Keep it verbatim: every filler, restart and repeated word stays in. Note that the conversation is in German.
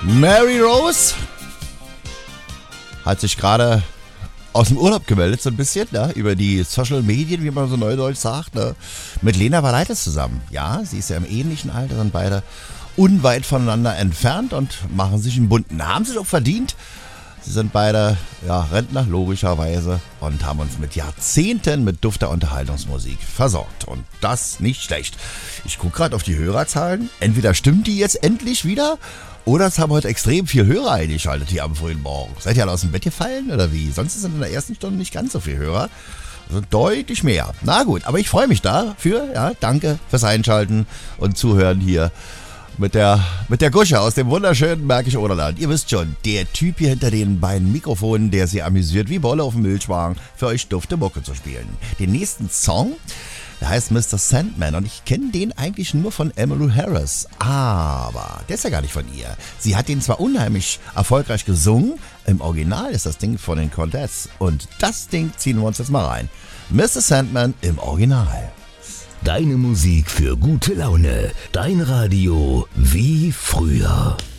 Mary Rose hat sich gerade aus dem Urlaub gemeldet, so ein bisschen, ne? Über die Social Medien, wie man so neudeutsch sagt, ne? Mit Lena Valaitis zusammen. Ja, sie ist ja im ähnlichen Alter, sind beide unweit voneinander entfernt und machen sich einen bunten. Haben sie doch verdient. Sie sind beide ja, Rentner, logischerweise, und haben uns mit Jahrzehnten mit dufter Unterhaltungsmusik versorgt. Und das nicht schlecht. Ich gucke gerade auf die Hörerzahlen. Entweder stimmt die jetzt endlich wieder, oder es haben heute extrem viel Hörer eingeschaltet hier am frühen Morgen. Seid ihr alle aus dem Bett gefallen oder wie? Sonst sind in der ersten Stunde nicht ganz so viele Hörer. Also deutlich mehr. Na gut, aber ich freue mich dafür. Ja, danke fürs Einschalten und Zuhören hier mit der, mit der Gusche aus dem wunderschönen Märkisch Oderland. Ihr wisst schon, der Typ hier hinter den beiden Mikrofonen, der sie amüsiert wie Bolle auf dem Milchwagen, für euch dufte Mucke zu spielen. Den nächsten Song, der heißt Mister Sandman, und ich kenne den eigentlich nur von Emmylou Harris. Aber der ist ja gar nicht von ihr. Sie hat den zwar unheimlich erfolgreich gesungen, im Original ist das Ding von den Cordettes. Und das Ding ziehen wir uns jetzt mal rein. Mister Sandman im Original. Deine Musik für gute Laune. Dein Radio wie früher.